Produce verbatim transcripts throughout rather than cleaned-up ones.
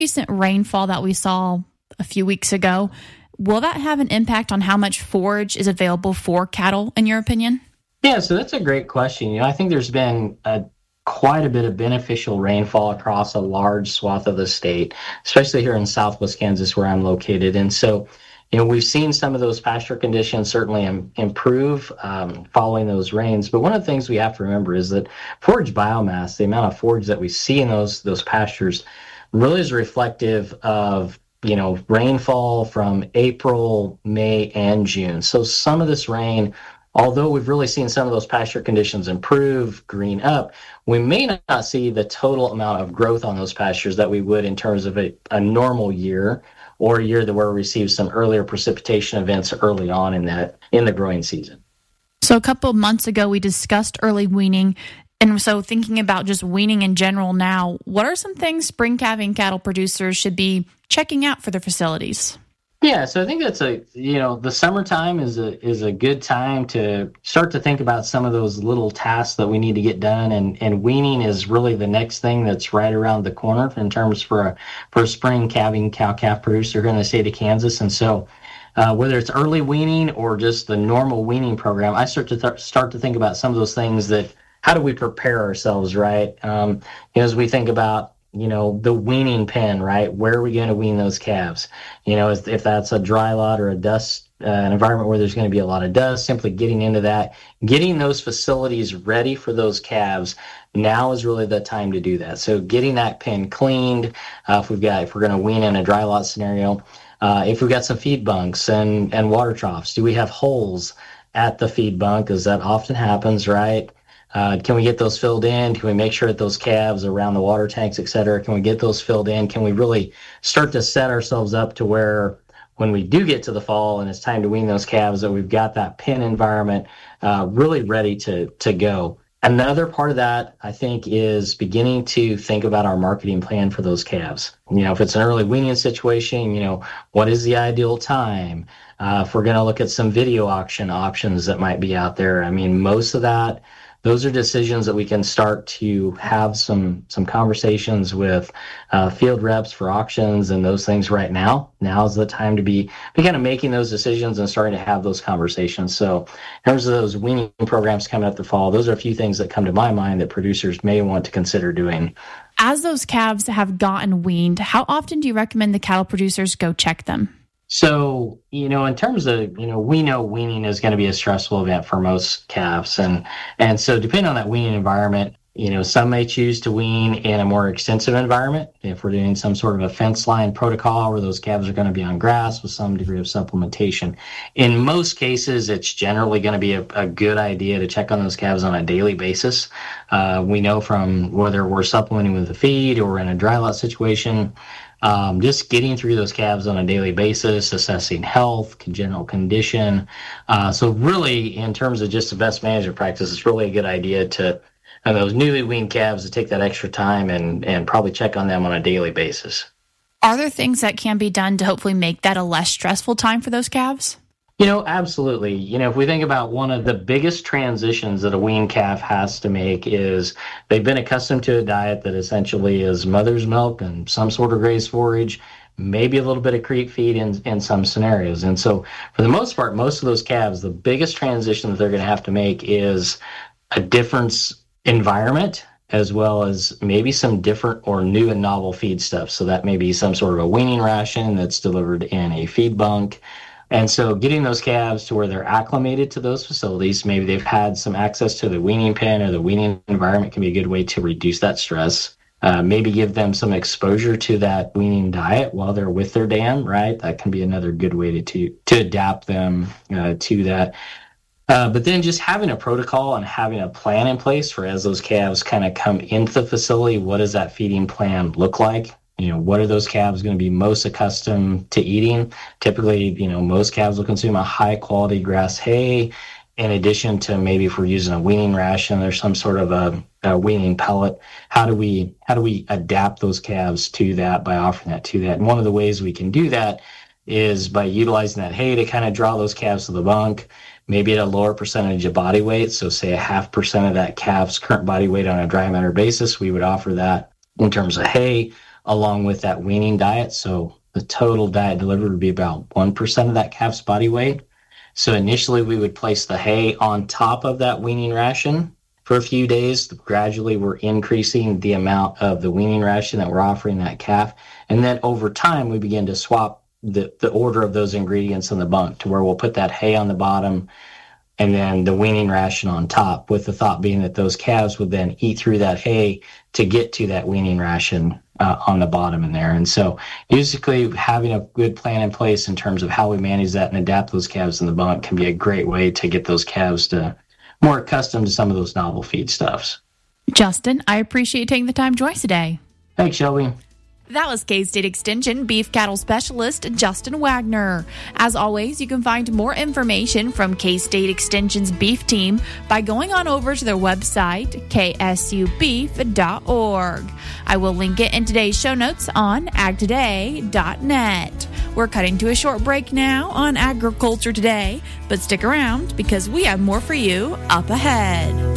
recent rainfall that we saw a few weeks ago, will that have an impact on how much forage is available for cattle, in your opinion? Yeah, so that's a great question. You know, I think there's been a quite a bit of beneficial rainfall across a large swath of the state, especially here in Southwest Kansas where I'm located. And so, you know, we've seen some of those pasture conditions certainly im- improve um, following those rains. But one of the things we have to remember is that forage biomass, the amount of forage that we see in those those pastures, really is reflective of, you know, rainfall from April, May, and June. So some of this rain, although we've really seen some of those pasture conditions improve, green up, we may not see the total amount of growth on those pastures that we would in terms of a, a normal year or a year that where we received some earlier precipitation events early on in that in the growing season. So a couple of months ago, we discussed early weaning. And so thinking about just weaning in general now, what are some things spring calving cattle producers should be checking out for their facilities? Yeah, so I think that's a, you know, the summertime is a is a good time to start to think about some of those little tasks that we need to get done, and, and weaning is really the next thing that's right around the corner in terms for a for a spring calving cow calf producer here in the state of Kansas. And so uh, whether it's early weaning or just the normal weaning program, I start to th- start to think about some of those things that how do we prepare ourselves, right? Um, you know, as we think about you know, the weaning pen, right? Where are we going to wean those calves? You know, if, if that's a dry lot or a dust, uh, an environment where there's going to be a lot of dust, simply getting into that, getting those facilities ready for those calves, now is really the time to do that. So getting that pen cleaned, uh, if we've got, if we're going to wean in a dry lot scenario, uh, if we've got some feed bunks and, and water troughs, do we have holes at the feed bunk? Because that often happens, right? Uh, can we get those filled in? Can we make sure that those calves around the water tanks, et cetera, can we get those filled in? Can we really start to set ourselves up to where when we do get to the fall and it's time to wean those calves, that we've got that pen environment uh, really ready to, to go? Another part of that, I think, is beginning to think about our marketing plan for those calves. You know, if it's an early weaning situation, you know, what is the ideal time? Uh, if we're going to look at some video auction options that might be out there, I mean, most of that, those are decisions that we can start to have some some conversations with uh, field reps for auctions and those things right now. Now is the time to be, be kind of making those decisions and starting to have those conversations. So in terms of those weaning programs coming up the fall, those are a few things that come to my mind that producers may want to consider doing. As those calves have gotten weaned, how often do you recommend the cattle producers go check them? So, you know, in terms of, you know, we know weaning is going to be a stressful event for most calves. And, and so depending on that weaning environment, you know, some may choose to wean in a more extensive environment. If we're doing some sort of a fence line protocol where those calves are going to be on grass with some degree of supplementation. In most cases, it's generally going to be a, a good idea to check on those calves on a daily basis. Uh, we know from whether we're supplementing with the feed or in a dry lot situation, Um, just getting through those calves on a daily basis, assessing health, general condition. Uh, so really, in terms of just the best management practice, it's really a good idea to, on those newly weaned calves, to take that extra time and, and probably check on them on a daily basis. Are there things that can be done to hopefully make that a less stressful time for those calves? You know, absolutely. You know, if we think about one of the biggest transitions that a weaned calf has to make is they've been accustomed to a diet that essentially is mother's milk and some sort of grazed forage, maybe a little bit of creek feed in, in some scenarios. And so for the most part, most of those calves, the biggest transition that they're going to have to make is a different environment, as well as maybe some different or new and novel feed stuff. So that may be some sort of a weaning ration that's delivered in a feed bunk. And so getting those calves to where they're acclimated to those facilities, maybe they've had some access to the weaning pen or the weaning environment, can be a good way to reduce that stress. Uh, maybe give them some exposure to that weaning diet while they're with their dam, right? That can be another good way to, to, to adapt them uh, to that. Uh, but then just having a protocol and having a plan in place for as those calves kind of come into the facility, what does that feeding plan look like? You know, what are those calves going to be most accustomed to eating? Typically, you know, most calves will consume a high quality grass hay. In addition to maybe if we're using a weaning ration, there's some sort of a, a weaning pellet. How do we how do we adapt those calves to that by offering that to that? And one of the ways we can do that is by utilizing that hay to kind of draw those calves to the bunk, maybe at a lower percentage of body weight. So say a half percent of that calf's current body weight on a dry matter basis, we would offer that in terms of hay, along with that weaning diet. So the total diet delivered would be about one percent of that calf's body weight. So initially we would place the hay on top of that weaning ration for a few days. Gradually we're increasing the amount of the weaning ration that we're offering that calf. And then over time we begin to swap the, the order of those ingredients in the bunk to where we'll put that hay on the bottom and then the weaning ration on top, with the thought being that those calves would then eat through that hay to get to that weaning ration uh, on the bottom in there. And so basically having a good plan in place in terms of how we manage that and adapt those calves in the bunk can be a great way to get those calves to more accustomed to some of those novel feed stuffs. Justin, I appreciate you taking the time to join us today. Thanks, Shelby. That was K-State Extension Beef Cattle Specialist Justin Wagner. As always, you can find more information from K-State Extension's beef team by going on over to their website, k s u beef dot org. I will link it in today's show notes on ag today dot net. We're cutting to a short break now on Agriculture Today, but stick around because we have more for you up ahead.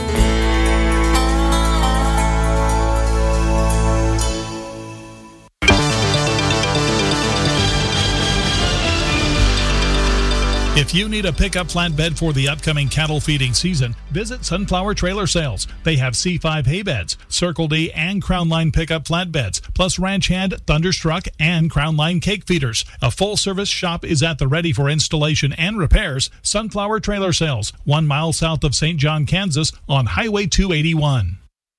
If you need a pickup flatbed for the upcoming cattle feeding season, visit Sunflower Trailer Sales. They have C five hay beds, Circle D and Crown Line pickup flatbeds, plus Ranch Hand, Thunderstruck, and Crown Line cake feeders. A full-service shop is at the ready for installation and repairs. Sunflower Trailer Sales, one mile south of Saint John, Kansas, on Highway two eighty-one.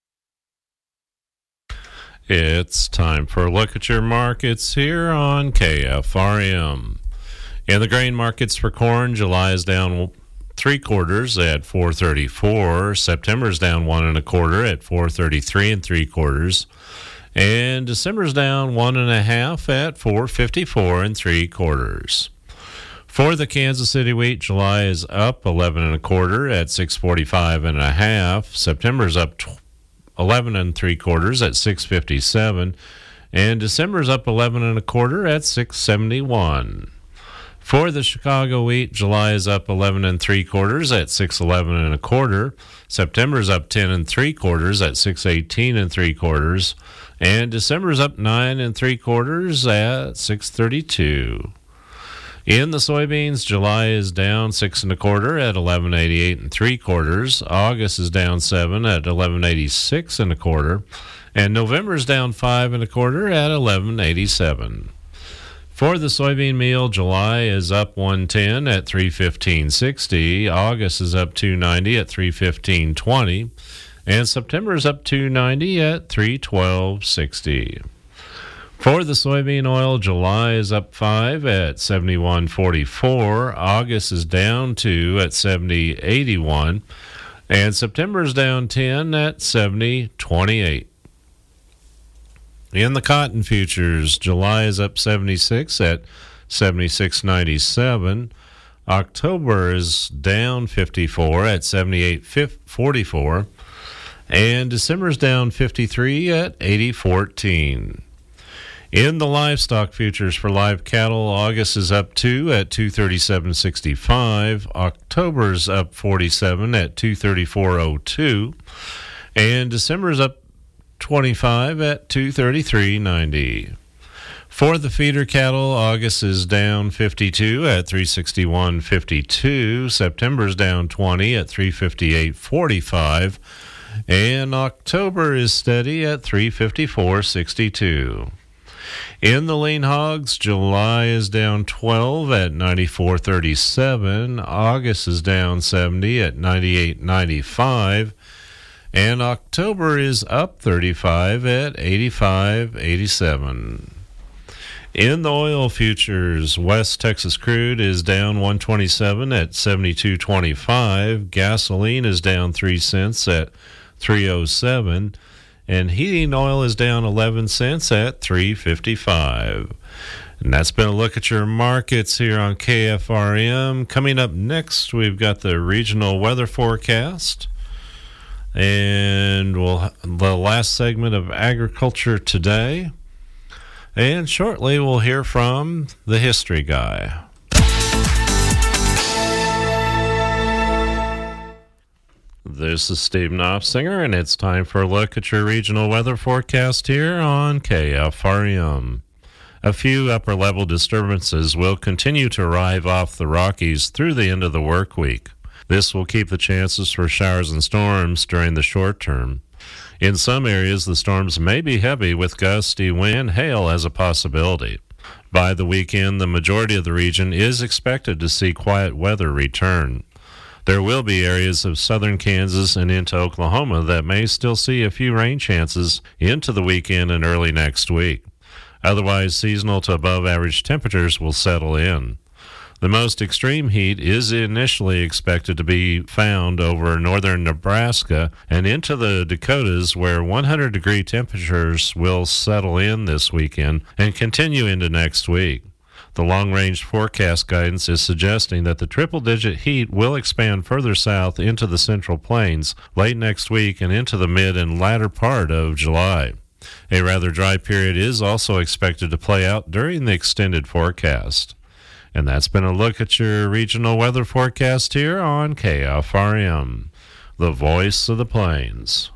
It's time for a look at your markets here on K F R M. In the grain markets for corn, July is down three quarters at four thirty-four. September is down one and a quarter at four thirty-three and three quarters. And December's down one and a half at four fifty-four and three quarters. For the Kansas City wheat, July is up eleven and a quarter at six forty-five and a half. September's up eleven and three quarters at six fifty-seven. And December's up eleven and a quarter at six seventy-one. For the Chicago wheat, July is up eleven and three quarters at six eleven and a quarter. September's up ten and three quarters at six eighteen and three quarters, and December's up nine and three quarters at six thirty-two. In the soybeans, July is down six and a quarter at eleven eighty-eight and three quarters. August is down seven at eleven eighty-six and a quarter, and November's down five and a quarter at eleven eighty-seven. For the soybean meal, July is up one ten at three fifteen sixty. August is up two ninety at three fifteen twenty. And September is up two ninety at three twelve sixty. For the soybean oil, July is up five at seventy-one forty-four. August is down two at seventy eighty-one. And September is down ten at seventy twenty-eight. In the cotton futures, July is up seventy-six at seventy-six ninety-seven. October is down fifty-four at seventy-eight forty-four. And December is down fifty-three at eighty fourteen. In the livestock futures for live cattle, August is up two at two thirty-seven sixty-five. October is up forty-seven at two thirty-four oh two. And December is up twenty-five at two thirty-three ninety. For the feeder cattle, August is down fifty-two at three sixty-one fifty-two. September is down twenty at three fifty-eight forty-five. And October is steady at three fifty-four sixty-two. In the lean hogs, July is down twelve at ninety-four thirty-seven. August is down seventy at ninety-eight ninety-five. And October is up thirty-five at eighty-five eighty-seven. In the oil futures, West Texas crude is down one twenty-seven at seventy-two twenty-five. Gasoline is down three cents at three oh seven. And heating oil is down eleven cents at three fifty-five. And that's been a look at your markets here on K F R M. Coming up next, we've got the regional weather forecast. And we'll the last segment of Agriculture Today. And shortly we'll hear from the History Guy. This is Steve Knopfsinger, and it's time for a look at your regional weather forecast here on K F R M. A few upper-level disturbances will continue to arrive off the Rockies through the end of the work week. This will keep the chances for showers and storms during the short term. In some areas, the storms may be heavy with gusty wind, hail as a possibility. By the weekend, the majority of the region is expected to see quiet weather return. There will be areas of southern Kansas and into Oklahoma that may still see a few rain chances into the weekend and early next week. Otherwise, seasonal to above average temperatures will settle in. The most extreme heat is initially expected to be found over northern Nebraska and into the Dakotas, where one hundred degree temperatures will settle in this weekend and continue into next week. The long-range forecast guidance is suggesting that the triple-digit heat will expand further south into the Central Plains late next week and into the mid and latter part of July. A rather dry period is also expected to play out during the extended forecast. And that's been a look at your regional weather forecast here on K F R M, the voice of the plains.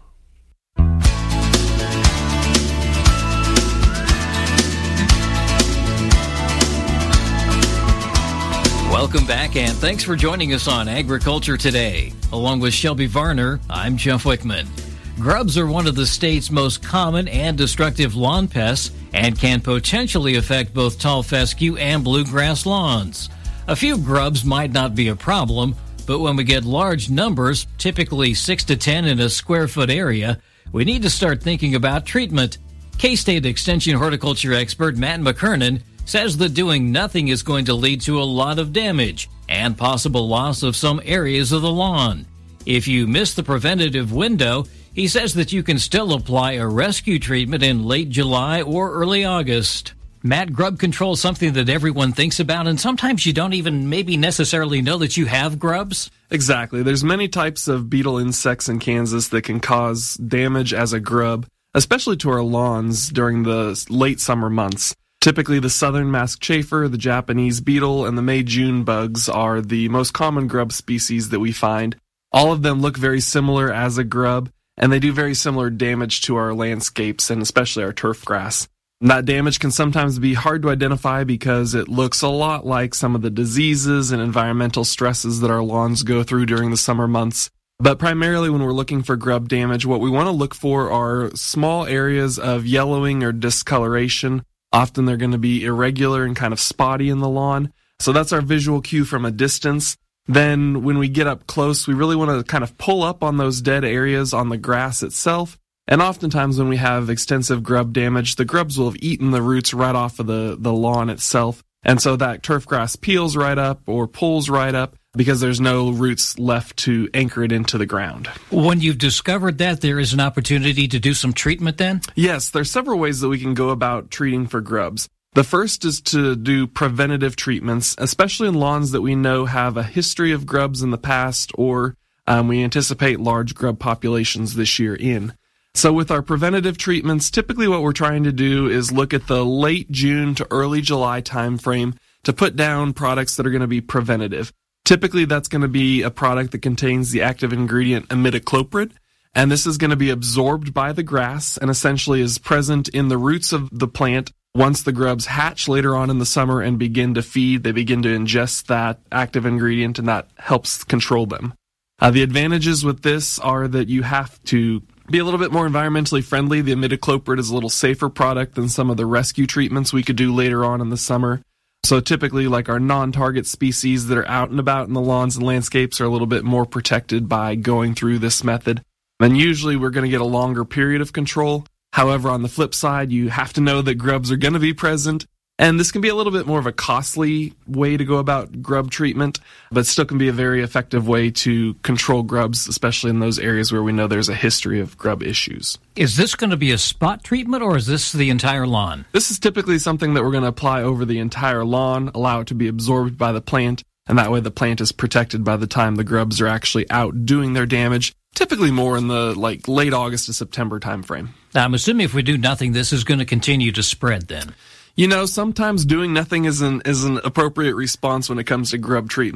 Welcome back, and thanks for joining us on Agriculture Today. Along with Shelby Varner, I'm Jeff Wickman. Grubs are one of the state's most common and destructive lawn pests and can potentially affect both tall fescue and bluegrass lawns. A few grubs might not be a problem, but when we get large numbers, typically six to ten in a square foot area, we need to start thinking about treatment. K-State Extension horticulture expert Matt McKernan says that doing nothing is going to lead to a lot of damage and possible loss of some areas of the lawn. If you miss the preventative window, he says that you can still apply a rescue treatment in late July or early August. Matt, grub control is something that everyone thinks about, and sometimes you don't even maybe necessarily know that you have grubs. Exactly. There's many types of beetle insects in Kansas that can cause damage as a grub, especially to our lawns during the late summer months. Typically, the southern masked chafer, the Japanese beetle, and the May-June bugs are the most common grub species that we find. All of them look very similar as a grub, and they do very similar damage to our landscapes and especially our turf grass. And that damage can sometimes be hard to identify because it looks a lot like some of the diseases and environmental stresses that our lawns go through during the summer months. But primarily when we're looking for grub damage, what we want to look for are small areas of yellowing or discoloration. Often they're going to be irregular and kind of spotty in the lawn. So that's our visual cue from a distance. Then when we get up close, we really want to kind of pull up on those dead areas on the grass itself. And oftentimes when we have extensive grub damage, the grubs will have eaten the roots right off of the, the lawn itself. And so that turf grass peels right up or pulls right up because there's no roots left to anchor it into the ground. When you've discovered that, there is an opportunity to do some treatment then? Yes, there's several ways that we can go about treating for grubs. The first is to do preventative treatments, especially in lawns that we know have a history of grubs in the past or um, we anticipate large grub populations this year in. So with our preventative treatments, typically what we're trying to do is look at the late June to early July timeframe to put down products that are going to be preventative. Typically that's going to be a product that contains the active ingredient imidacloprid, and this is going to be absorbed by the grass and essentially is present in the roots of the plant. Once the grubs hatch later on in the summer and begin to feed, they begin to ingest that active ingredient, and that helps control them. Uh, the advantages with this are that you have to be a little bit more environmentally friendly. The imidacloprid is a little safer product than some of the rescue treatments we could do later on in the summer. So typically, like our non-target species that are out and about in the lawns and landscapes are a little bit more protected by going through this method. And usually we're going to get a longer period of control. However, on the flip side, you have to know that grubs are going to be present, and this can be a little bit more of a costly way to go about grub treatment, but still can be a very effective way to control grubs, especially in those areas where we know there's a history of grub issues. Is this going to be a spot treatment, or is this the entire lawn? This is typically something that we're going to apply over the entire lawn, allow it to be absorbed by the plant, and that way the plant is protected by the time the grubs are actually out doing their damage. Typically more in the like late August to September timeframe. Now, I'm assuming if we do nothing, this is going to continue to spread then. You know, sometimes doing nothing is an, is an appropriate response when it comes to grub treatment.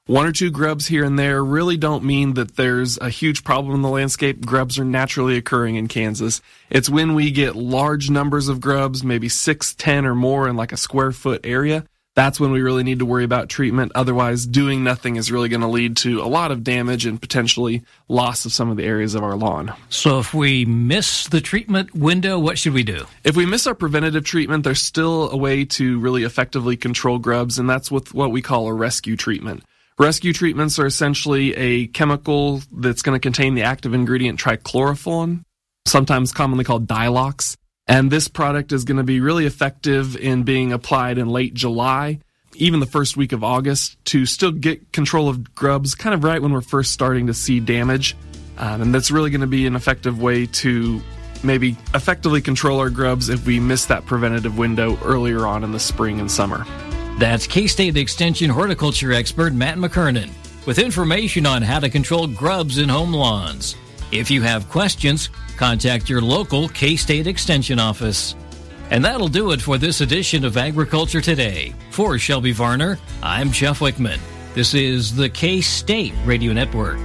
One or two grubs here and there really don't mean that there's a huge problem in the landscape. Grubs are naturally occurring in Kansas. It's when we get large numbers of grubs, maybe six, ten or more in like a square foot area, that's when we really need to worry about treatment. Otherwise, doing nothing is really going to lead to a lot of damage and potentially loss of some of the areas of our lawn. So if we miss the treatment window, what should we do? If we miss our preventative treatment, there's still a way to really effectively control grubs, and that's with what we call a rescue treatment. Rescue treatments are essentially a chemical that's going to contain the active ingredient trichlorophylline, sometimes commonly called Dilox. And this product is going to be really effective in being applied in late July, even the first week of August, to still get control of grubs kind of right when we're first starting to see damage. Um, and that's really going to be an effective way to maybe effectively control our grubs if we miss that preventative window earlier on in the spring and summer. That's K-State Extension horticulture expert Matt McKernan with information on how to control grubs in home lawns. If you have questions, contact your local K-State Extension office. And that'll do it for this edition of Agriculture Today. For Shelby Varner, I'm Jeff Wickman. This is the K-State Radio Network.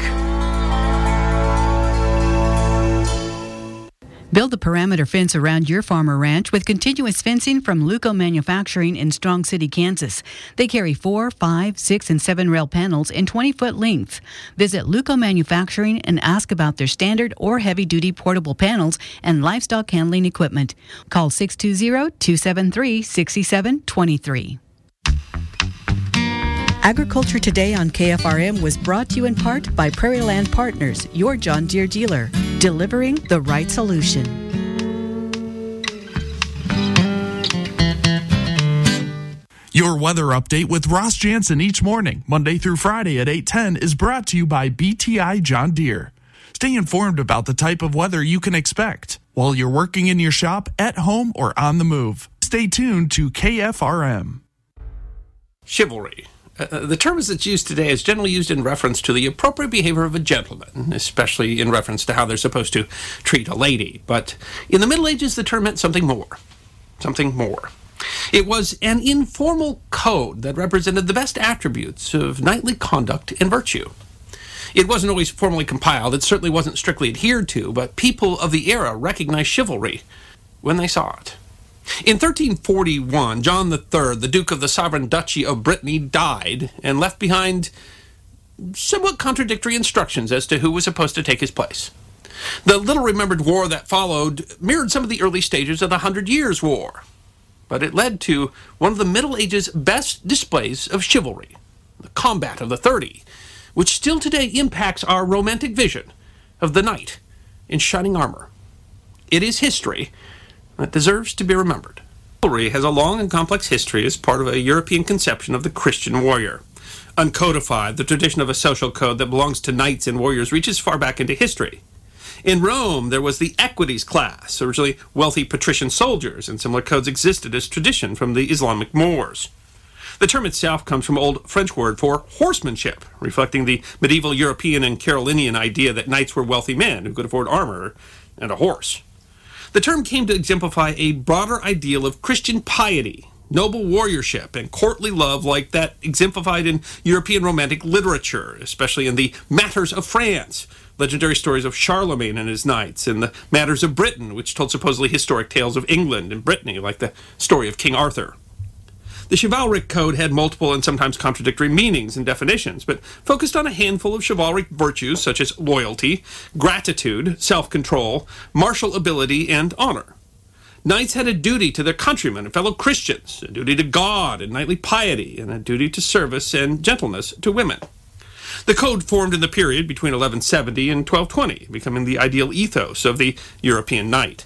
Build the perimeter fence around your farm or ranch with continuous fencing from Luco Manufacturing in Strong City, Kansas. They carry four, five, six, and seven rail panels in twenty-foot length. Visit Luco Manufacturing and ask about their standard or heavy-duty portable panels and livestock handling equipment. Call six two zero, two seven three, six seven two three. Agriculture Today on K F R M was brought to you in part by Prairie Land Partners, your John Deere dealer, delivering the right solution. Your weather update with Ross Jansen each morning, Monday through Friday at eight ten, is brought to you by B T I John Deere. Stay informed about the type of weather you can expect while you're working in your shop, at home, or on the move. Stay tuned to K F R M. Chivalry. Uh, the term as it's used today is generally used in reference to the appropriate behavior of a gentleman, especially in reference to how they're supposed to treat a lady. But in the Middle Ages, the term meant something more. Something more. It was an informal code that represented the best attributes of knightly conduct and virtue. It wasn't always formally compiled, it certainly wasn't strictly adhered to, but people of the era recognized chivalry when they saw it. In thirteen forty-one, John the Third, the Duke of the Sovereign Duchy of Brittany, died and left behind somewhat contradictory instructions as to who was supposed to take his place. The little-remembered war that followed mirrored some of the early stages of the Hundred Years' War, but it led to one of the Middle Ages' best displays of chivalry, the Combat of the Thirty, which still today impacts our romantic vision of the knight in shining armor. It is history that deserves to be remembered. Chivalry has a long and complex history as part of a European conception of the Christian warrior. Uncodified, the tradition of a social code that belongs to knights and warriors reaches far back into history. In Rome, there was the equites class, originally wealthy patrician soldiers, and similar codes existed as tradition from the Islamic Moors. The term itself comes from Old French word for horsemanship, reflecting the medieval European and Carolinian idea that knights were wealthy men who could afford armor and a horse. The term came to exemplify a broader ideal of Christian piety, noble warriorship, and courtly love like that exemplified in European romantic literature, especially in the Matters of France, legendary stories of Charlemagne and his knights, and the Matters of Britain, which told supposedly historic tales of England and Brittany, like the story of King Arthur. The chivalric code had multiple and sometimes contradictory meanings and definitions, but focused on a handful of chivalric virtues such as loyalty, gratitude, self-control, martial ability, and honor. Knights had a duty to their countrymen and fellow Christians, a duty to God and knightly piety, and a duty to service and gentleness to women. The code formed in the period between eleven seventy and twelve twenty, becoming the ideal ethos of the European knight.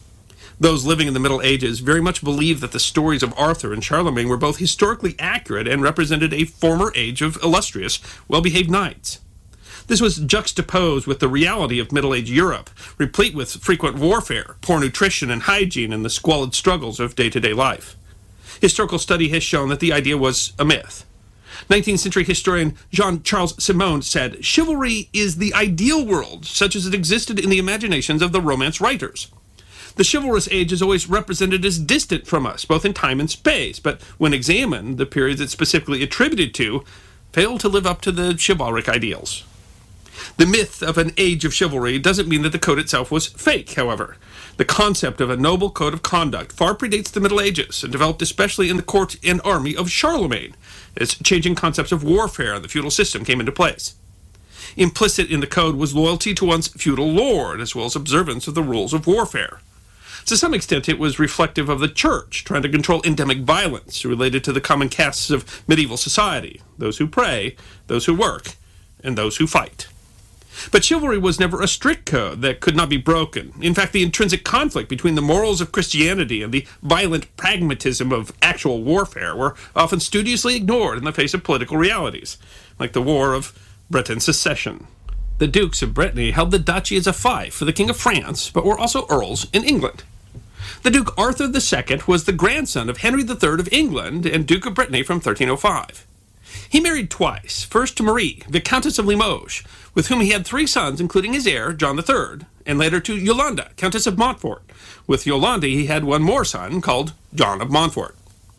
Those living in the Middle Ages very much believed that the stories of Arthur and Charlemagne were both historically accurate and represented a former age of illustrious, well-behaved knights. This was juxtaposed with the reality of Middle Age Europe, replete with frequent warfare, poor nutrition and hygiene, and the squalid struggles of day-to-day life. Historical study has shown that the idea was a myth. nineteenth century historian Jean-Charles Simon said, "Chivalry is the ideal world, such as it existed in the imaginations of the Romance writers. The chivalrous age is always represented as distant from us, both in time and space, but when examined, the periods it's specifically attributed to failed to live up to the chivalric ideals. The myth of an age of chivalry doesn't mean that the code itself was fake, however. The concept of a noble code of conduct far predates the Middle Ages and developed especially in the court and army of Charlemagne, as changing concepts of warfare and the feudal system came into place. Implicit in the code was loyalty to one's feudal lord, as well as observance of the rules of warfare. To some extent, it was reflective of the church trying to control endemic violence related to the common castes of medieval society, those who pray, those who work, and those who fight. But chivalry was never a strict code that could not be broken. In fact, the intrinsic conflict between the morals of Christianity and the violent pragmatism of actual warfare were often studiously ignored in the face of political realities, like the War of Breton Succession. The dukes of Brittany held the duchy as a fief for the King of France, but were also earls in England. The Duke Arthur the Second was the grandson of Henry the Third of England and Duke of Brittany from thirteen oh five. He married twice, first to Marie, Viscountess of Limoges, with whom he had three sons, including his heir, John the Third, and later to Yolande, Countess of Montfort. With Yolande, he had one more son, called John of Montfort.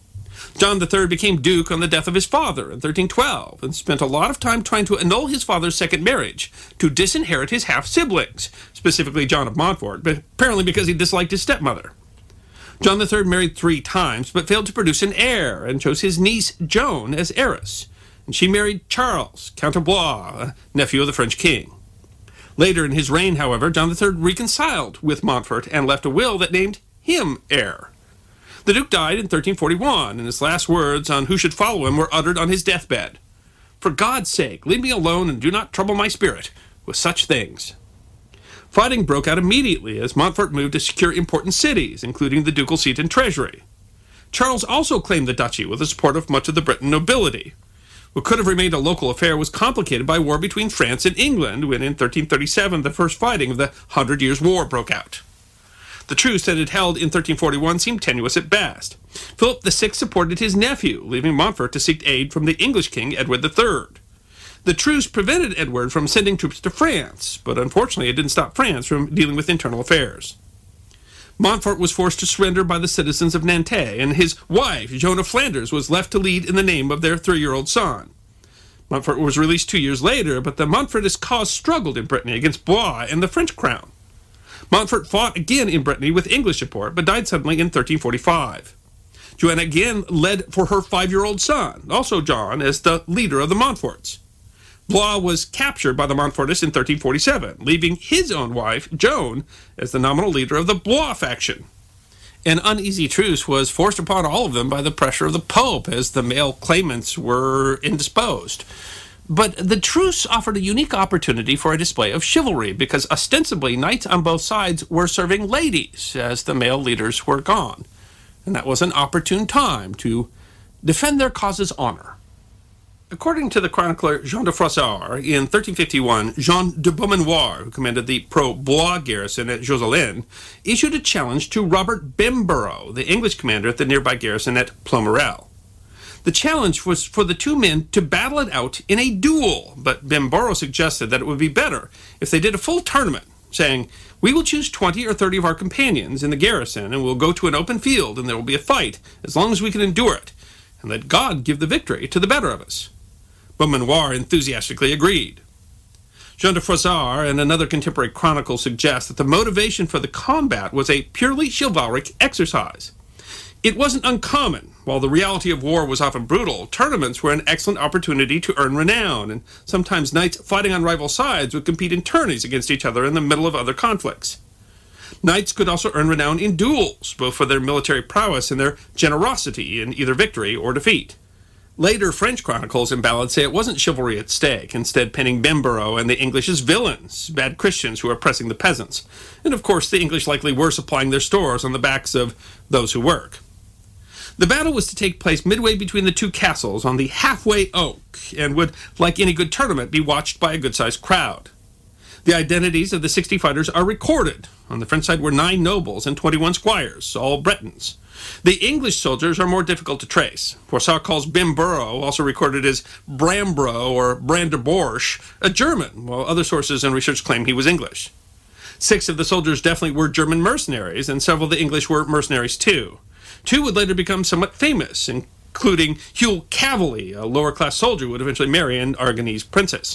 John the Third became duke on the death of his father in thirteen twelve, and spent a lot of time trying to annul his father's second marriage, to disinherit his half-siblings, specifically John of Montfort, but apparently because he disliked his stepmother. John the Third married three times, but failed to produce an heir, and chose his niece Joan as heiress. And she married Charles, Count of Blois, a nephew of the French king. Later in his reign, however, John the Third reconciled with Montfort and left a will that named him heir. The Duke died in thirteen forty-one, and his last words on who should follow him were uttered on his deathbed. "For God's sake, leave me alone and do not trouble my spirit with such things." Fighting broke out immediately as Montfort moved to secure important cities, including the ducal seat and treasury. Charles also claimed the duchy with the support of much of the Breton nobility. What could have remained a local affair was complicated by war between France and England when in thirteen thirty-seven the first fighting of the Hundred Years' War broke out. The truce that had held in thirteen forty-one seemed tenuous at best. Philip the Sixth supported his nephew, leaving Montfort to seek aid from the English king Edward the Third. The truce prevented Edward from sending troops to France, but unfortunately it didn't stop France from dealing with internal affairs. Montfort was forced to surrender by the citizens of Nantes, and his wife, Joan of Flanders, was left to lead in the name of their three-year-old son. Montfort was released two years later, but the Montfortist cause struggled in Brittany against Blois and the French crown. Montfort fought again in Brittany with English support, but died suddenly in thirteen forty-five. Joanna again led for her five-year-old son, also John, as the leader of the Montforts. Blois was captured by the Montfortists in thirteen forty-seven, leaving his own wife, Joan, as the nominal leader of the Blois faction. An uneasy truce was forced upon all of them by the pressure of the Pope, as the male claimants were indisposed. But the truce offered a unique opportunity for a display of chivalry, because ostensibly knights on both sides were serving ladies, as the male leaders were gone. And that was an opportune time to defend their cause's honor. According to the chronicler Jean de Froissart, in thirteen fifty-one, Jean de Beaumanoir, who commanded the pro-Blois garrison at Josselin, issued a challenge to Robert Bemborough, the English commander at the nearby garrison at Plomerel. The challenge was for the two men to battle it out in a duel, but Bemborough suggested that it would be better if they did a full tournament, saying, "We will choose twenty or thirty of our companions in the garrison, and we'll go to an open field, and there will be a fight, as long as we can endure it, and let God give the victory to the better of us." Beaumanoir enthusiastically agreed. Jean de Froissart and another contemporary chronicle suggest that the motivation for the combat was a purely chivalric exercise. It wasn't uncommon. While the reality of war was often brutal, tournaments were an excellent opportunity to earn renown, and sometimes knights fighting on rival sides would compete in tourneys against each other in the middle of other conflicts. Knights could also earn renown in duels, both for their military prowess and their generosity in either victory or defeat. Later French chronicles and ballads say it wasn't chivalry at stake, instead painting Bemborough and the English as villains, bad Christians who were oppressing the peasants. And of course the English likely were supplying their stores on the backs of those who work. The battle was to take place midway between the two castles on the Halfway Oak, and would, like any good tournament, be watched by a good-sized crowd. The identities of the sixty fighters are recorded. On the French side were nine nobles and twenty-one squires, all Bretons. The English soldiers are more difficult to trace. Froissart calls Bemborough, also recorded as Brambro or Brandeborsch, a German, while other sources and research claim he was English. Six of the soldiers definitely were German mercenaries, and several of the English were mercenaries too. Two would later become somewhat famous, including Hugh Cavely, a lower-class soldier who would eventually marry an Aragonese princess.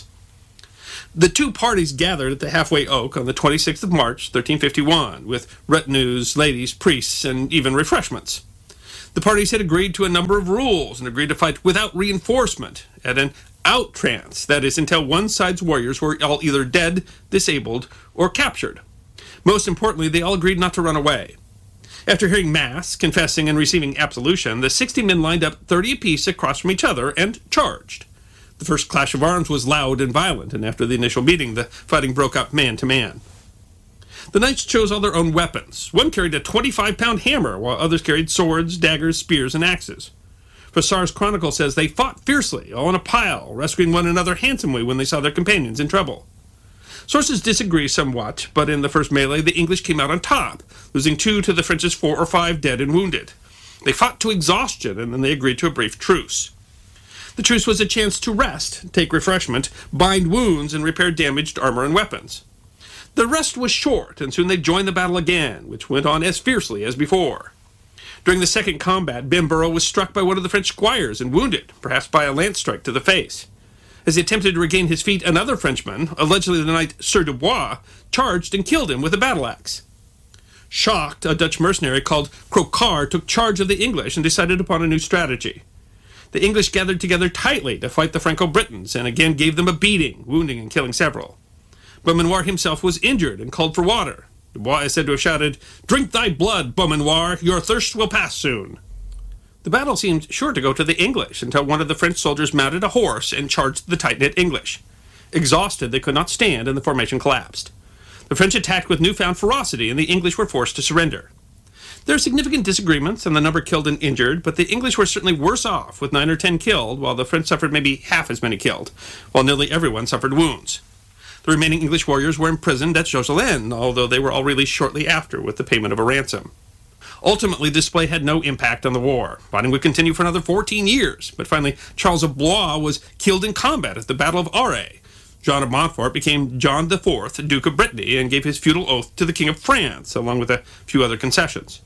The two parties gathered at the Halfway Oak on the twenty-sixth of March, thirteen fifty-one, with retinues, ladies, priests, and even refreshments. The parties had agreed to a number of rules and agreed to fight without reinforcement at an out-trance, that is, until one side's warriors were all either dead, disabled, or captured. Most importantly, they all agreed not to run away. After hearing Mass, confessing, and receiving absolution, the sixty men lined up thirty apiece across from each other and charged. The first clash of arms was loud and violent, and after the initial meeting, the fighting broke up man to man. The knights chose all their own weapons. One carried a twenty-five pound hammer, while others carried swords, daggers, spears, and axes. Froissart's chronicle says they fought fiercely, all in a pile, rescuing one another handsomely when they saw their companions in trouble. Sources disagree somewhat, but in the first melee, the English came out on top, losing two to the French's four or five dead and wounded. They fought to exhaustion, and then they agreed to a brief truce. The truce was a chance to rest, take refreshment, bind wounds, and repair damaged armor and weapons. The rest was short, and soon they joined the battle again, which went on as fiercely as before. During the second combat, Bamborough was struck by one of the French squires and wounded, perhaps by a lance strike to the face. As he attempted to regain his feet, another Frenchman, allegedly the knight Sieur de Bois, charged and killed him with a battle-axe. Shocked, a Dutch mercenary called Crocard took charge of the English and decided upon a new strategy. The English gathered together tightly to fight the Franco-Britons and again gave them a beating, wounding and killing several. Beaumanoir himself was injured and called for water. Dubois is said to have shouted, "Drink thy blood, Beaumanoir, your thirst will pass soon." The battle seemed sure to go to the English until one of the French soldiers mounted a horse and charged the tight-knit English. Exhausted, they could not stand and the formation collapsed. The French attacked with newfound ferocity and the English were forced to surrender. There are significant disagreements on the number killed and injured, but the English were certainly worse off, with nine or ten killed, while the French suffered maybe half as many killed, while nearly everyone suffered wounds. The remaining English warriors were imprisoned at Josselin, although they were all released shortly after with the payment of a ransom. Ultimately, this display had no impact on the war. Fighting would continue for another fourteen years, but finally Charles of Blois was killed in combat at the Battle of Auray. John of Montfort became John the Fourth, Duke of Brittany, and gave his feudal oath to the King of France, along with a few other concessions.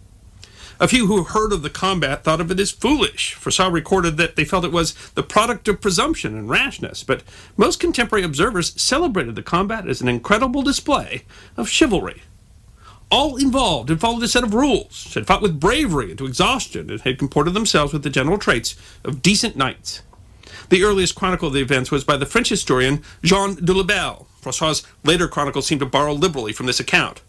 A few who heard of the combat thought of it as foolish. Froissart recorded that they felt it was the product of presumption and rashness, but most contemporary observers celebrated the combat as an incredible display of chivalry. All involved had followed a set of rules, had fought with bravery and to exhaustion, and had comported themselves with the general traits of decent knights. The earliest chronicle of the events was by the French historian Jean de Lebel. Froissart's later chronicles seem to borrow liberally from this account.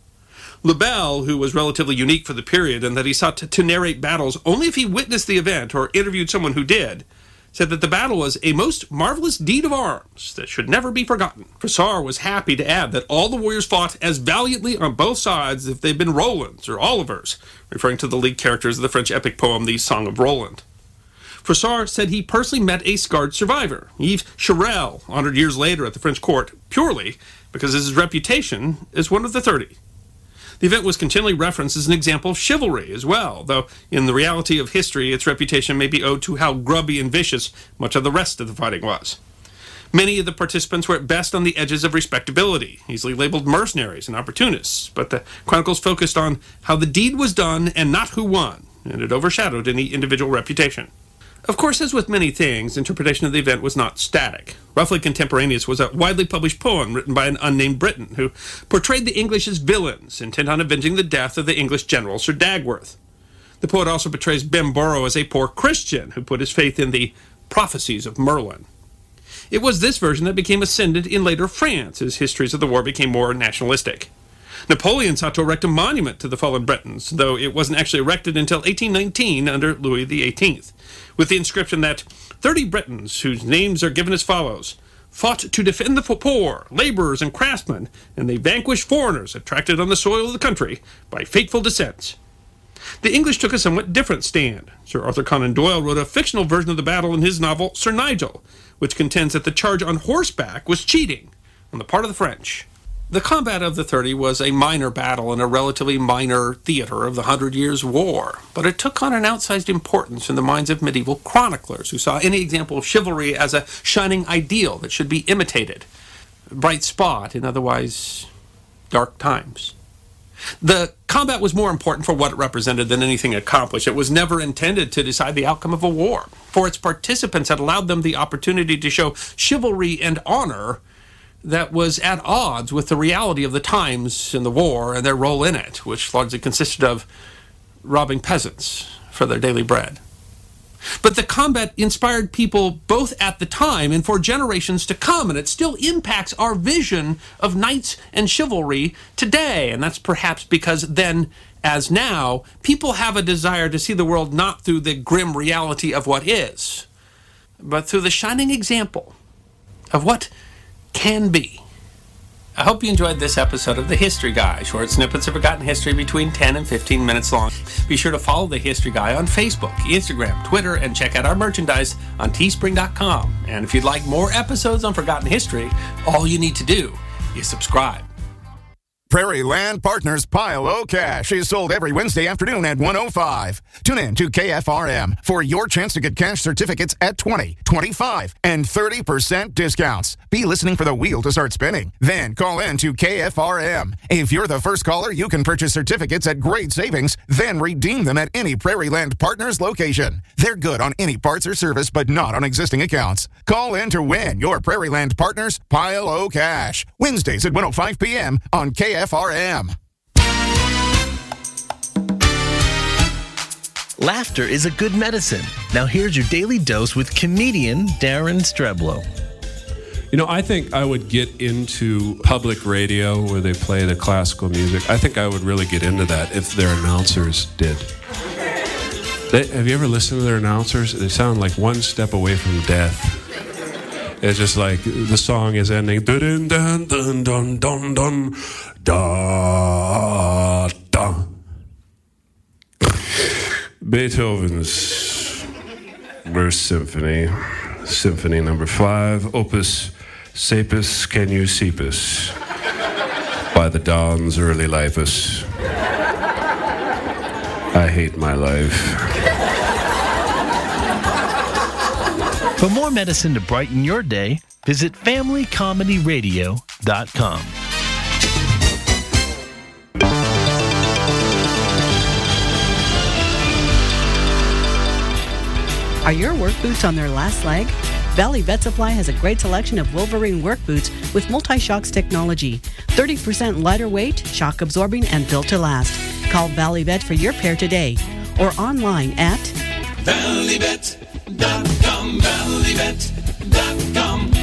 Lebel, who was relatively unique for the period in that he sought to, to narrate battles only if he witnessed the event or interviewed someone who did, said that the battle was a most marvelous deed of arms that should never be forgotten. Froissart was happy to add that all the warriors fought as valiantly on both sides as if they'd been Rolands or Olivers, referring to the lead characters of the French epic poem The Song of Roland. Froissart said he personally met a scarred survivor, Yves Charel, honored years later at the French court, purely because of his reputation as one of the thirty. The event was continually referenced as an example of chivalry as well, though in the reality of history its reputation may be owed to how grubby and vicious much of the rest of the fighting was. Many of the participants were at best on the edges of respectability, easily labeled mercenaries and opportunists, but the chronicles focused on how the deed was done and not who won, and it overshadowed any individual reputation. Of course, as with many things, interpretation of the event was not static. Roughly contemporaneous was a widely published poem written by an unnamed Briton who portrayed the English as villains, intent on avenging the death of the English general Sir Dagworth. The poet also portrays Bamborough as a poor Christian who put his faith in the prophecies of Merlin. It was this version that became ascendant in later France as histories of the war became more nationalistic. Napoleon sought to erect a monument to the fallen Britons, though it wasn't actually erected until eighteen nineteen under Louis the eighteenth, with the inscription that thirty Britons, whose names are given as follows, fought to defend the poor, laborers, and craftsmen, and they vanquished foreigners attracted on the soil of the country by fateful descents. The English took a somewhat different stand. Sir Arthur Conan Doyle wrote a fictional version of the battle in his novel Sir Nigel, which contends that the charge on horseback was cheating on the part of the French. The combat of the thirty was a minor battle in a relatively minor theater of the Hundred Years' War, but it took on an outsized importance in the minds of medieval chroniclers who saw any example of chivalry as a shining ideal that should be imitated, a bright spot in otherwise dark times. The combat was more important for what it represented than anything accomplished. It was never intended to decide the outcome of a war. For its participants, it allowed them the opportunity to show chivalry and honor that was at odds with the reality of the times in the war and their role in it, which largely consisted of robbing peasants for their daily bread. But the combat inspired people both at the time and for generations to come, and it still impacts our vision of knights and chivalry today. And that's perhaps because then, as now, people have a desire to see the world not through the grim reality of what is, but through the shining example of what can be. I hope you enjoyed this episode of The History Guy, short snippets of forgotten history between ten and fifteen minutes long. Be sure to follow The History Guy on Facebook, Instagram, Twitter, and check out our merchandise on teespring dot com. And if you'd like more episodes on forgotten history, all you need to do is subscribe. Prairie Land Partners Pile O Cash is sold every Wednesday afternoon at one oh five. Tune in to K F R M for your chance to get cash certificates at twenty, twenty-five, and thirty percent discounts. Be listening for the wheel to start spinning. Then call in to K F R M. If you're the first caller, you can purchase certificates at great savings, then redeem them at any Prairie Land Partners location. They're good on any parts or service, but not on existing accounts. Call in to win your Prairie Land Partners Pile O Cash. Wednesdays at one oh five p.m. on K F R M. Laughter is a good medicine. Now here's your daily dose with comedian Darren Streblow. You know, I think I would get into public radio where they play the classical music. I think I would really get into that if their announcers did. They, have you ever listened to their announcers? They sound like one step away from death. It's just like the song is ending. Dun dun dun dun dun dun da da. Beethoven's First Symphony, Symphony Number Five, Opus Sapus Canusipus, by the dawn's early lifus. I hate my life. For more medicine to brighten your day, visit family comedy radio dot com. Are your work boots on their last leg? Valley Vet Supply has a great selection of Wolverine work boots with multi-shocks technology. thirty percent lighter weight, shock absorbing, and built to last. Call Valley Vet for your pair today or online at valley vet dot com. valley vet dot com.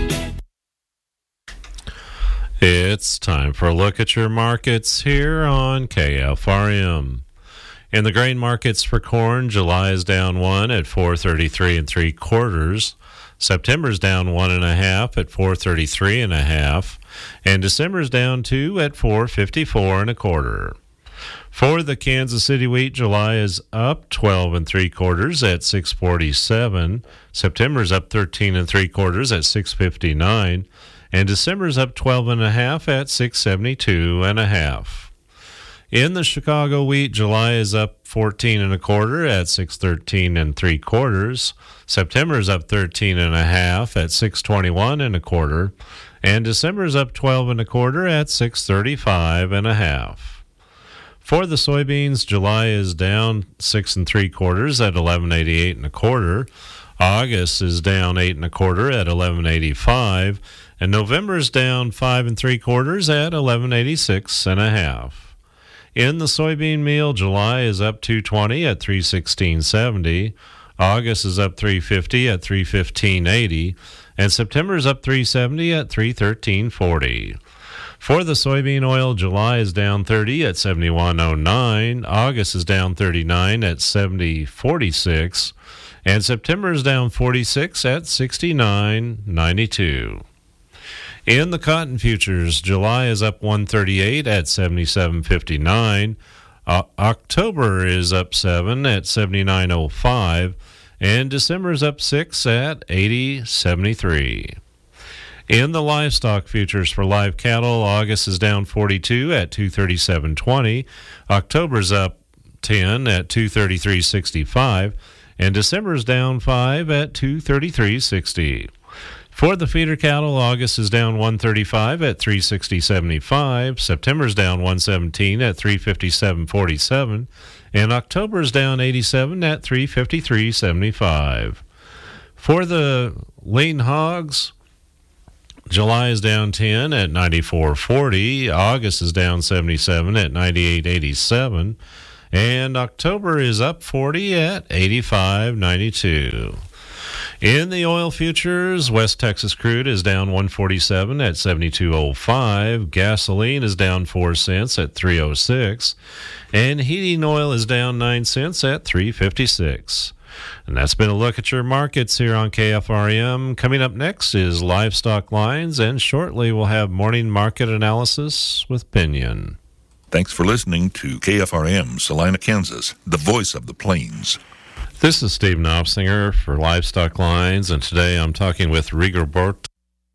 It's time for a look at your markets here on K F R M. In the grain markets for corn, July is down one at four thirty-three and three quarters. September's down one and a half at four thirty-three and a half, and December's down two at four fifty-four and a quarter. For the Kansas City wheat, July is up twelve and three quarters at six forty-seven. September's up thirteen and three quarters at six fifty-nine, and December's up twelve and a half at six seventy-two and a half. In the Chicago wheat, July is up fourteen and a quarter at six thirteen and three quarters. September's up thirteen and a half at six twenty-one and a quarter, and December's up twelve and a quarter at six thirty-five and a half. For the soybeans, July is down six and three quarters at eleven eighty-eight and a quarter. August is down eight and a quarter at eleven eighty-five, and November's down five and three quarters at eleven eighty-six and a half. In the soybean meal, July is up two twenty at three sixteen seventy. August is up three fifty at three fifteen eighty, and September is up three seventy at three thirteen forty. For the soybean oil, July is down thirty at seventy-one oh nine. August is down thirty-nine at seventy forty-six, and September is down forty-six at sixty-nine ninety-two. In the cotton futures, July is up one thirty-eight at seventy-seven fifty-nine. Uh, October is up seven at seventy-nine oh five, and December is up six at eighty seventy-three. In the livestock futures for live cattle, August is down forty-two at two thirty-seven twenty. October's up ten at two thirty-three sixty-five, and December's down five at two thirty-three sixty. For the feeder cattle, August is down one thirty-five at three sixty seventy-five. September's down one seventeen at three fifty-seven forty-seven. And October is down eighty-seven at three fifty-three seventy-five. For the lean hogs, July is down ten at ninety-four forty. August is down seventy-seven at ninety-eight eighty-seven. And October is up forty at eighty-five ninety-two. In the oil futures, West Texas crude is down one forty-seven at seventy-two oh five. Gasoline is down four cents at three oh six. And heating oil is down nine cents at three fifty-six. And that's been a look at your markets here on K F R M. Coming up next is Livestock Lines, and shortly we'll have morning market analysis with Pinion. Thanks for listening to K F R M, Salina, Kansas, the voice of the plains. This is Steve Knopfsinger for Livestock Lines, and today I'm talking with Rigoberto.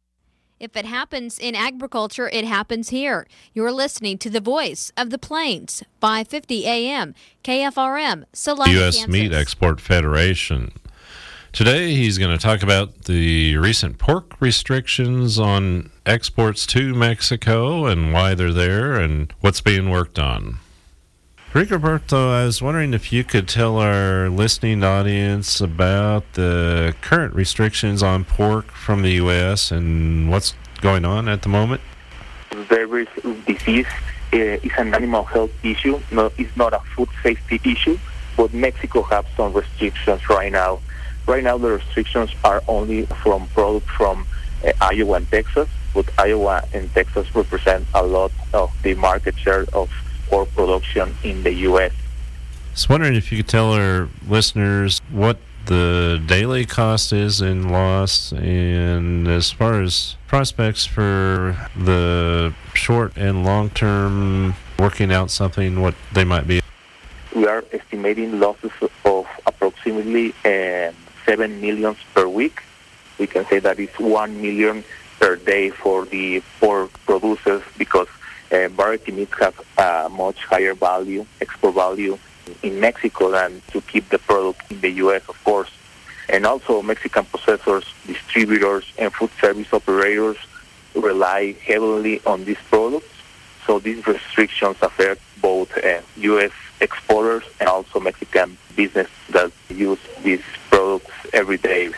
If it happens in agriculture, it happens here. You're listening to the voice of the plains, five fifty A M, K F R M, Salina, U S Kansas. Meat Export Federation. Today he's going to talk about the recent pork restrictions on exports to Mexico and why they're there and what's being worked on. Rigoberto, I was wondering if you could tell our listening audience about the current restrictions on pork from the U S and what's going on at the moment. The disease uh, is an animal health issue. No, it's not a food safety issue, but Mexico has some restrictions right now. Right now, the restrictions are only from products from uh, Iowa and Texas, but Iowa and Texas represent a lot of the market share of pork production in the U S. I was wondering if you could tell our listeners what the daily cost is in loss, and as far as prospects for the short and long term, working out something, what they might be. We are estimating losses of approximately uh, seven million per week. We can say that it's one million per day for the pork producers, because Uh, variety meats have a much higher value, export value in Mexico than to keep the product in the U S, of course. And also Mexican processors, distributors, and food service operators rely heavily on these products. So these restrictions affect both uh, U S exporters and also Mexican business that use these products every day.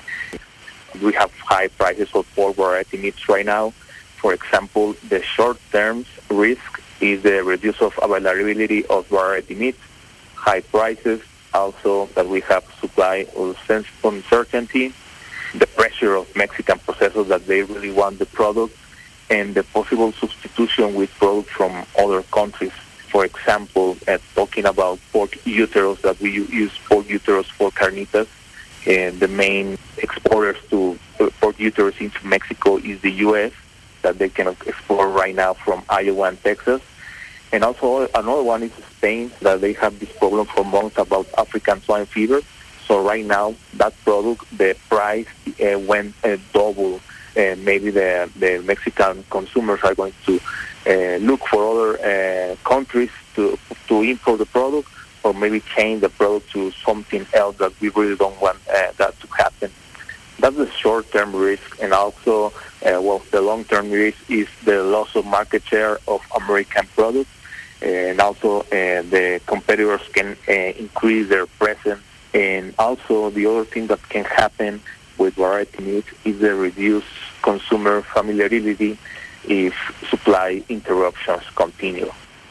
We have high prices of pork variety meats right now. For example, the short-term risk is the reduce of availability of variety meat, high prices, also that we have supply uncertainty, the pressure of Mexican processors that they really want the product, and the possible substitution with products from other countries. For example, uh, talking about pork uteros, that we use pork uteros for carnitas, and the main exporters to uh, pork uteros into Mexico is the U S, that they can export right now from Iowa and Texas. And also another one is Spain, that they have this problem for months about African swine fever. So right now, that product, the price uh, went uh, double. Uh, maybe the, the Mexican consumers are going to uh, look for other uh, countries to to import the product, or maybe change the product to something else that we really don't want uh, that to happen. That's the short-term risk, and also, uh, well, the long-term risk is the loss of market share of American products, and also uh, the competitors can uh, increase their presence. And also, the other thing that can happen with variety meat is the reduced consumer familiarity if supply interruptions continue.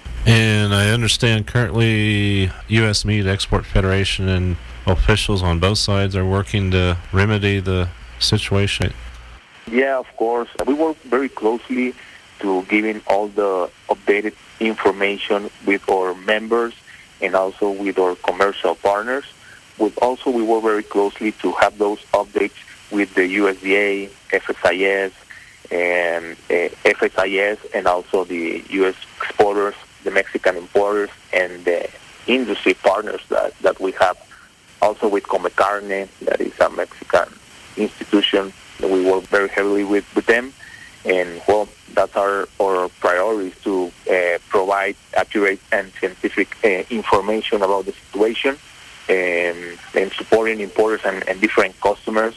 And I understand currently U S Meat Export Federation and officials on both sides are working to remedy the situation. Yeah, of course. We work very closely to giving all the updated information with our members and also with our commercial partners. But also we work very closely to have those updates with the U S D A, F S I S, and uh, F S I S, and also the U S exporters, the Mexican importers, and the industry partners that, that we have. Also with Comecarne, that is a Mexican institution that we work very heavily with, with them. And, well, that's our, our priorities, to uh, provide accurate and scientific uh, information about the situation, and, and supporting importers and, and different customers,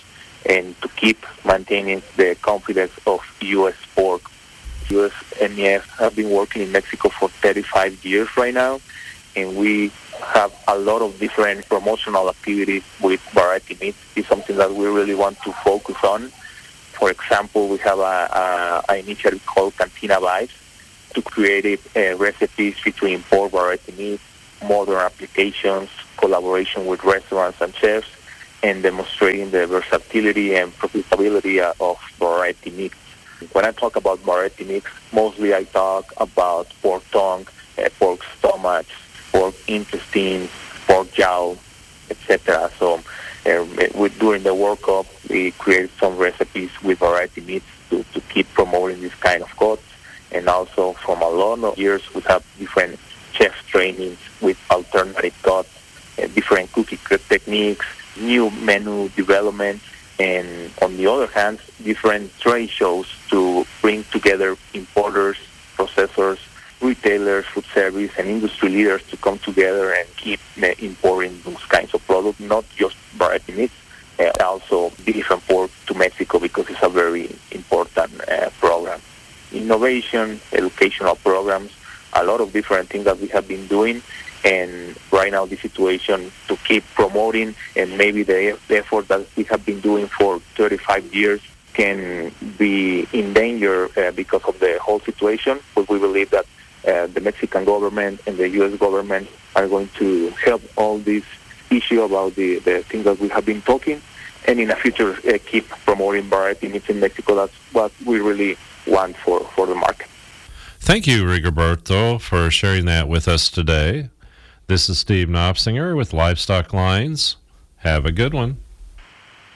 and to keep maintaining the confidence of U S pork. U S N E F have been working in Mexico for thirty-five years right now, and we have a lot of different promotional activities with variety meats. It's something that we really want to focus on. For example, we have a, a, a initiative called Cantina Vibes to create uh, recipes featuring pork variety meats, modern applications, collaboration with restaurants and chefs, and demonstrating the versatility and profitability of variety meats. When I talk about variety mix, mostly I talk about pork tongue, uh, pork stomach, pork intestines, pork jowl, et cetera. So uh, with, during the World Cup, we created some recipes with variety meats to, to keep promoting this kind of cuts. And also from a lot of years, we have different chef trainings with alternative cuts, uh, different cooking techniques, new menu development, and on the other hand, different trade shows to bring together importers, processors, retailers, food service, and industry leaders to come together and keep uh, importing those kinds of products, not just variety meats, uh, also beef and pork to Mexico, because it's a very important uh, program. Innovation, educational programs, a lot of different things that we have been doing. And right now, the situation to keep promoting, and maybe the, the effort that we have been doing for thirty-five years can be in danger uh, because of the whole situation. But we believe that uh, the Mexican government and the U S government are going to help all this issue about the, the things that we have been talking, and in the future uh, keep promoting variety meats in Mexico. That's what we really want for, for the market. Thank you, Rigoberto, for sharing that with us today. This is Steve Knopsinger with Livestock Lines. Have a good one.